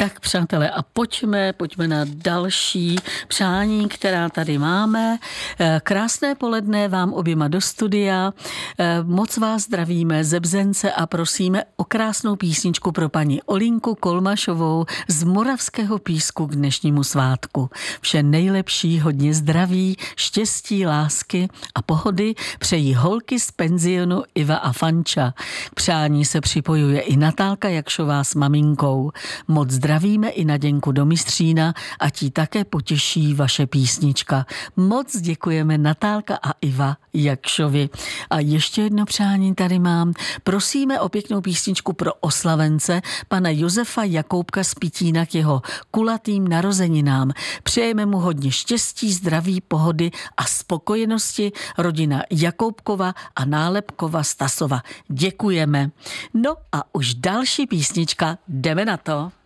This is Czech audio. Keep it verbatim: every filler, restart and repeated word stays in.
Tak přátelé, a pojďme, pojďme na další přání, která tady máme. Krásné poledne vám oběma do studia. Moc vás zdravíme ze Bzence a prosíme o krásnou písničku pro paní Olinku Kolmašovou z Moravského Písku k dnešnímu svátku. Vše nejlepší, hodně zdraví, štěstí, lásky a pohody přejí holky z penzionu Iva a Fanča. K přání se připojuje i Natálka Jakšová s maminkou. Moc zdravíme i Naděnku do Mistřína a ti také potěší vaše písnička. Moc děkujeme Natálka a Iva Jakšovi. A ještě jedno přání tady mám. Prosíme o pěknou písničku pro oslavence pana Josefa Jakoubka z Pitína k jeho kulatým narozeninám. Přejeme mu hodně štěstí, zdraví, pohody a spokojenosti. Rodina Jakoubkova a Nálepkova Stasova. Děkujeme. No a už další písnička. Jdeme na to.